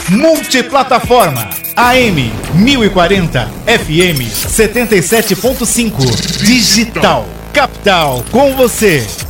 Multiplataforma AM 1040, FM 77.5. Digital Capital, com você.